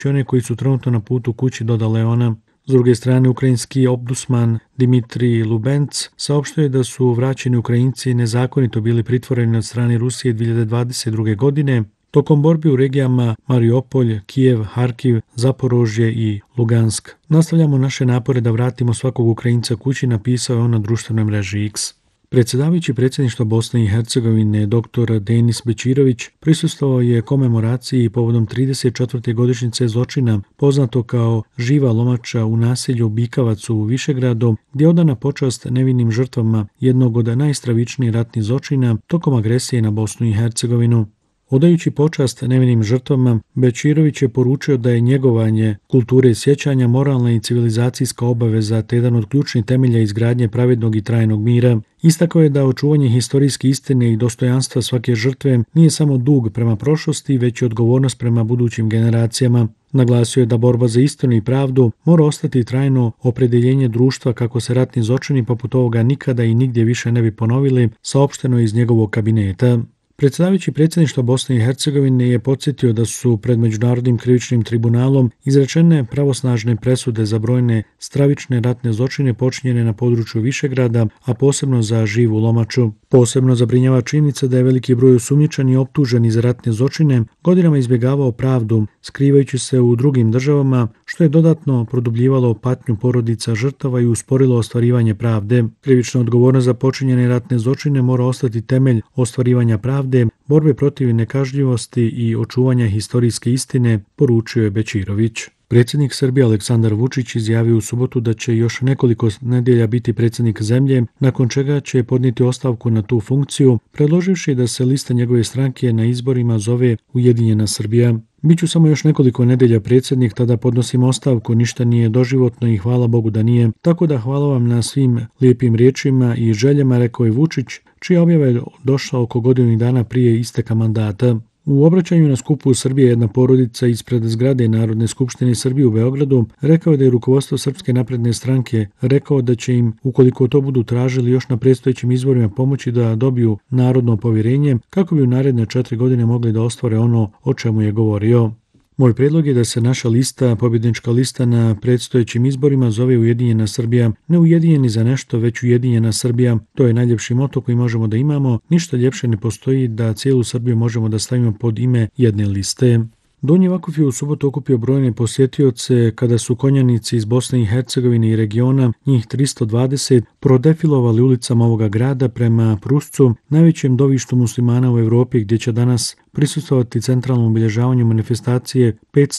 one koji su trenutno na putu kući, dodala ona. S druge strane, ukrajinski ombudsman Dimitrij Lubenc saopštio je da su vraćeni Ukrajinci nezakonito bili pritvoreni od strane Rusije 2022. godine tokom borbi u regijama Mariupolj, Kijev, Harkiv, Zaporožje i Lugansk. Nastavljamo naše napore da vratimo svakog Ukrajinca kući, napisao je on na društvenoj mreži X. Predsjedavajući predsjedništva Bosne i Hercegovine dr. Denis Bećirović prisustvovao je komemoraciji povodom 34. godišnjice zločina poznato kao Živa lomača u naselju Bikavac u Višegradu, gdje je odana počast nevinim žrtvama jednog od najstravičnijih ratnih zločina tokom agresije na Bosnu i Hercegovinu. Odajući počast nevinim žrtvama, Bećirović je poručio da je njegovanje kulture sjećanja moralna i civilizacijska obaveza te jedan od ključnih temelja izgradnje pravednog i trajnog mira. Istakao je da očuvanje historijske istine i dostojanstva svake žrtve nije samo dug prema prošlosti, već i odgovornost prema budućim generacijama. Naglasio je da borba za istinu i pravdu mora ostati trajno opredjeljenje društva kako se ratni zločini poput ovoga nikada i nigdje više ne bi ponovili, saopšteno iz njegovog kabineta. Predsjedavajući predsjedništva Bosne i Hercegovine je podsjetio da su pred Međunarodnim krivičnim tribunalom izrečene pravosnažne presude za brojne stravične ratne zločine počinjene na području Višegrada, a posebno za Živu lomaču. Posebno zabrinjava činjenica da je veliki broj osumnjičenih i optuženih za ratne zločine godinama izbjegavao pravdu, skrivajući se u drugim državama, što je dodatno produbljivalo patnju porodica žrtava i usporilo ostvarivanje pravde. Krivična odgovornost za počinjene ratne zločine mora ostati temelj ostvarivanja pravde, borbe protiv nekažnjivosti i očuvanja historijske istine, poručio je Bećirović. Predsjednik Srbije Aleksandar Vučić izjavio u subotu da će još nekoliko nedjelja biti predsjednik zemlje, nakon čega će podnijeti ostavku na tu funkciju, predloživši da se lista njegove stranke na izborima zove Ujedinjena Srbija. Biću samo još nekoliko nedjelja predsjednik, tada podnosim ostavku, ništa nije doživotno i hvala Bogu da nije. Tako da hvala vam na svim lijepim riječima i željama, rekao je Vučić, čija objava je došla oko godinu dana prije isteka mandata. U obraćanju na skupu Srbije jedna porodica ispred zgrade Narodne skupštine Srbije u Beogradu rekao je da je rukovodstvo Srpske napredne stranke rekao da će im, ukoliko to budu tražili još na predstojećim izborima, pomoći da dobiju narodno povjerenje kako bi u naredne 4 godine mogli da ostvare ono o čemu je govorio. Moj prijedlog je da se naša lista, pobjednička lista na predstojećim izborima zove Ujedinjena Srbija, ne ujedinjeni za nešto, već Ujedinjena Srbija. To je najljepši moto koji možemo da imamo, ništa ljepše ne postoji da cijelu Srbiju možemo da stavimo pod ime jedne liste. Donji Vakuf je u subotu okupio brojne posjetioce kada su konjanici iz Bosne i Hercegovine i regiona, njih 320, prodefilovali ulicama ovoga grada prema Pruscu, najvećem dovištu muslimana u Europi, gdje će danas prisustvovati centralnom obilježavanju manifestacije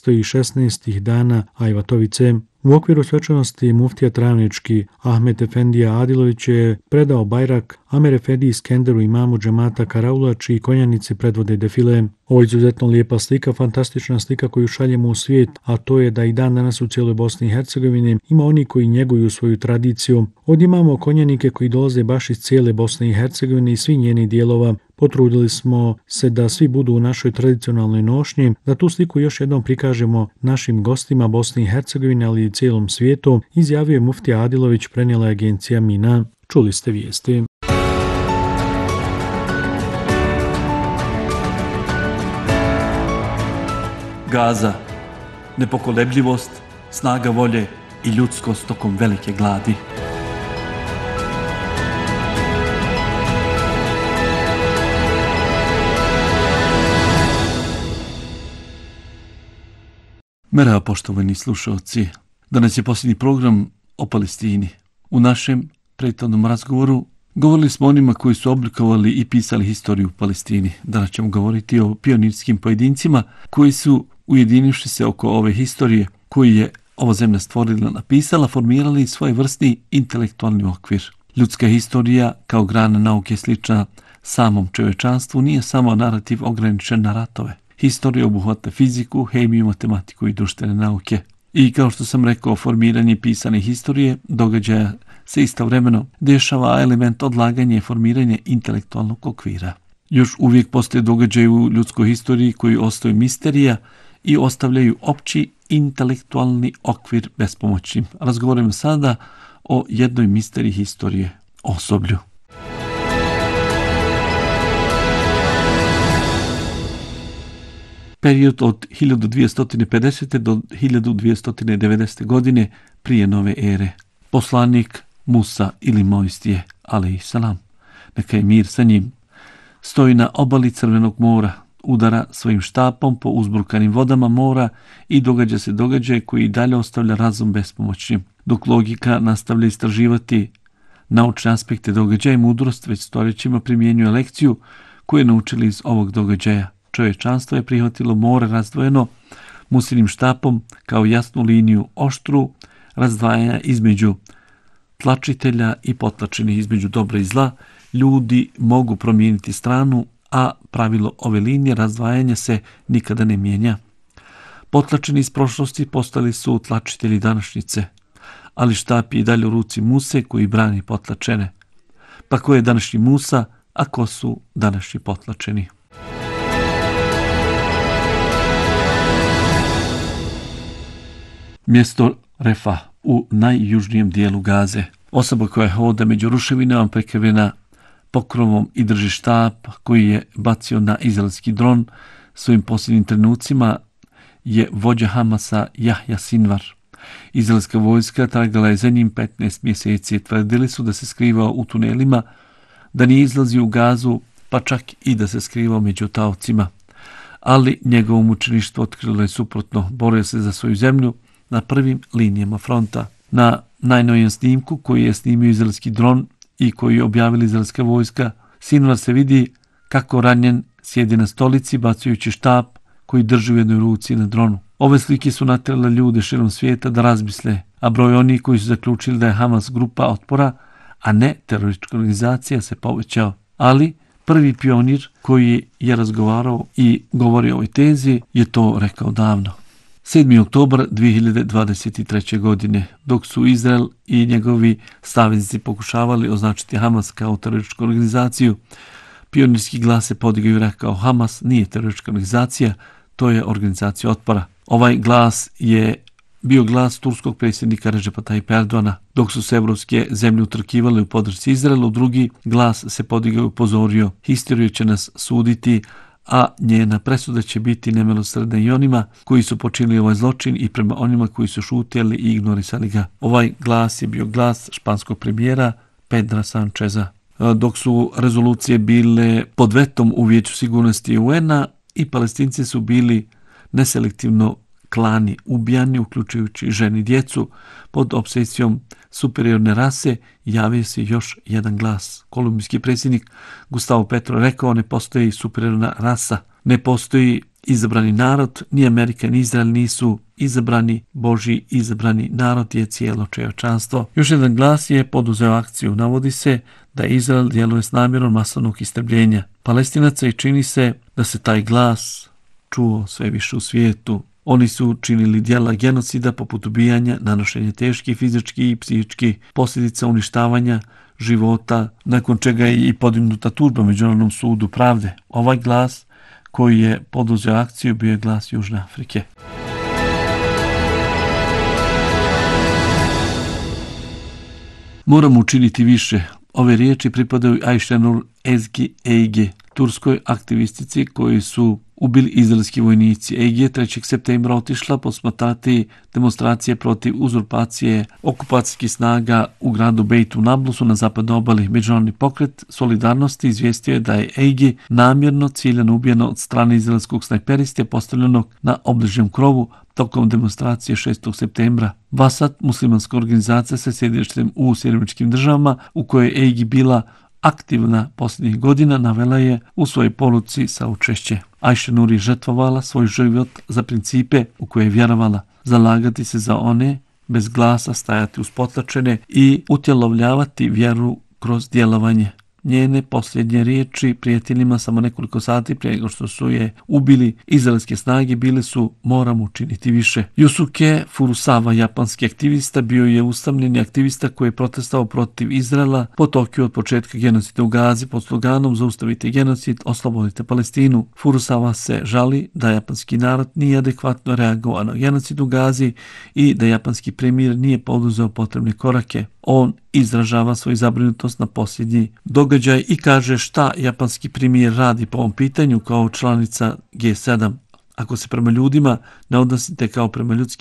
516 dana Ajvatovice. U okviru svečanosti muftija Travnički Ahmet Efendija Adilović je predao bajrak Amer Efendi Iskenderu imamu džemata Karaula, čiji konjanici predvode defile. Ovo je izuzetno lijepa slika, fantastična slika koju šaljemo u svijet, a to je da i dan danas u cijeloj Bosni i Hercegovini ima oni koji njeguju svoju tradiciju. Ovdje imamo konjanike koji dolaze baš iz cijele Bosne i Hercegovine i svih njenih dijelova. Potrudili smo se da svi budu u našoj tradicionalnoj nošnji, da tu sliku još jednom prikažemo našim gostima Bosne i Hercegovine, ali i cijelom svijetu, izjavio je muftija Adilović, prenijela je agencija Mina. Čuli ste vijesti. Gaza, nepokolebljivost, snaga volje i ljudskost tokom velike gladi. Merhaba poštovani slušalci, danas je posljednji program o Palestini. U našem prethodnom razgovoru govorili smo o onima koji su oblikovali i pisali historiju u Palestini. Danas ćemo govoriti o pionirskim pojedincima koji su, ujedinivši se oko ove historije koju je ova zemlja stvorila, napisala, formirali svoj vrstni intelektualni okvir. Ljudska historija kao grana nauke slična samom čovječanstvu nije samo narativ ograničen na ratove. Historija obuhvata fiziku, hemiju, matematiku i društvene nauke. I kao što sam rekao, formiranje pisane historije događaja se istovremeno dešava element odlaganja i formiranje intelektualnog okvira. Još uvijek postoje događaje u ljudskoj historiji koji ostaju misterija i ostavljaju opći intelektualni okvir bespomoćnim. Razgovaramo sada o jednoj misteriji historije, osoblju. period od 1250. do 1290. godine prije nove ere. Poslanik Musa ili Mojsije, alejsalam, neka je mir sa njim, stoji na obali Crvenog mora, udara svojim štapom po uzburkanim vodama mora i događa se događaj koji dalje ostavlja razum bespomoćnim. Dok logika nastavlja istraživati naučne aspekte događaja, mudrost već stoljećima primjenjuje lekciju koju je naučili iz ovog događaja. Čovječanstvo je prihvatilo more razdvojeno Musinim štapom kao jasnu liniju oštru razdvajanja između tlačitelja i potlačenih, između dobra i zla. Ljudi mogu promijeniti stranu, a pravilo ove linije razdvajanja se nikada ne mijenja. Potlačeni iz prošlosti postali su tlačitelji današnjice, ali štap je i dalje u ruci Muse koji brani potlačene. Pa ko je današnji Musa, a ko su današnji potlačeni? Mjesto Refa u najjužnijem dijelu Gaze. Osoba koja hoda među ruševinama prekrivena pokrovom i drži štap koji je bacio na izraelski dron svojim posljednjim trenucima je vođa Hamasa Jahja Sinvar. Izraelska vojska tragala je za njim 15 mjeseci. Tvrdili su da se skrivao u tunelima, da nije izlazio u Gazu, pa čak i da se skrivao među taocima. Ali njegovo mučeništvo otkrilo je suprotno. Borio se za svoju zemlju na prvim linijama fronta. Na najnovijem snimku koji je snimio izraelski dron i koji je objavila izraelska vojska, Sinvar se vidi kako ranjen sjedi na stolici bacajući štap koji drži u jednoj ruci na dronu. Ove slike su natjerale ljude širom svijeta da razmisle, a broj onih koji su zaključili da je Hamas grupa otpora, a ne teroristička organizacija, se povećao. Ali prvi pionir koji je razgovarao i govorio o ovoj tezi je to rekao davno. 7. oktobar 2023. godine, dok su Izrael i njegovi saveznici pokušavali označiti Hamas kao terorističku organizaciju, pionirski glas se podigao i rekao: Hamas nije teroristička organizacija, to je organizacija otpora. Ovaj glas je bio glas turskog predsjednika Redžepa Tajjipa Erdoana. Dok su se evropske zemlje utrkivale u podršci Izraelu, drugi glas se podigao i upozorio: historija će nas suditi, a njena presuda će biti nemilosrdna i onima koji su počinili ovaj zločin i prema onima koji su šutjeli i ignorisali ga. Ovaj glas je bio glas španskog premijera Pedra Sancheza. Dok su rezolucije bile pod vetom u Vijeću sigurnosti UN-a, i Palestinci su bili neselektivno klani, ubijani, uključujući ženi i djecu, pod opsesijom superiorne rase, javio se još jedan glas. Kolumbijski predsjednik Gustavo Petro rekao: ne postoji superiorna rasa, ne postoji izabrani narod, ni Amerika ni Izrael nisu izabrani, Božji izabrani narod je cijelo čovječanstvo. Još jedan glas je poduzeo akciju. Navodi se da Izrael djeluje s namjerom masovnog istrebljenja Palestinaca i čini se da se taj glas čuo sve više u svijetu. Oni su činili djela genocida poput ubijanja, nanošenja teških fizičkih i psihičkih posljedica, uništavanja života, nakon čega je i podignuta tužba Međunarodnom sudu pravde. Ovaj glas koji je poduzeo akciju bio je glas Južne Afrike. Moramo učiniti više. Ove riječi pripadaju Ayşenur Ezgi Ege, turskoj aktivistici koji su ubili izraelski vojnici. Ege je 3. septembra otišla posmatrati demonstracije protiv uzurpacije okupacijskih snaga u gradu Bejtu Nablusu na zapadnoj obali. Međunarodni pokret solidarnosti izvijestio je da je Ege namjerno ciljano ubijeno od strane izraelskog snajperiste postavljenog na obližnjem krovu tokom demonstracije 6. septembra. Vasat, muslimanska organizacija sa sjedištem u Sjedinjenim Državama, u kojoj je Ege bila aktivna posljednjih godina, navela je u svojoj poruci saučešće. Ayşenur je žrtvovala svoj život za principe u koje je vjerovala, zalagati se za one bez glasa, stajati uz potlačene i utjelovljavati vjeru kroz djelovanje. Njene posljednje riječi prijateljima samo nekoliko sati prije nego što su je ubili izraelske snage bile su: moramo učiniti više. Yusuke Furusawa, japanski aktivista, bio je usamljeni aktivista koji je protestovao protiv Izraela po Tokiju od početka genocida u Gazi pod sloganom: zaustavite genocid, oslobodite Palestinu. Furusawa se žali da japanski narod nije adekvatno reagovao na genocid u Gazi i da japanski premijer nije poduzeo potrebne korake. On izražava svoju zabrinutost na posljednji događaj i kaže šta japanski premijer radi po ovom pitanju kao članica G7. Ako se prema ljudima ne odnosite kao prema ljudskim